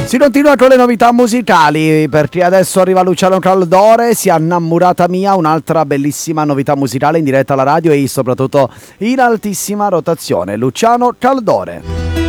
Si continua con le novità musicali, perché adesso arriva Luciano Caldore, Si innamorata mia, un'altra bellissima novità musicale in diretta alla radio e soprattutto in altissima rotazione. Luciano Caldore.